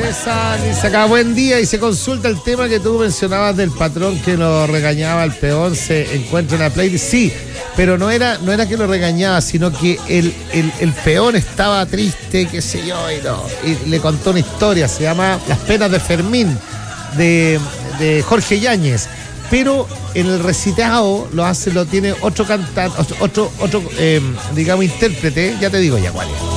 César dice acá, buen día, y se consulta el tema que tú mencionabas del patrón que lo regañaba al peón, se encuentra en la playlist. Sí, pero no era que lo regañaba, sino que el peón estaba triste, qué sé yo, y le contó una historia, se llama Las penas de Fermín, de Jorge Yáñez. Pero en el recitado lo tiene otro cantante, digamos, intérprete, ya te digo ya cuál es.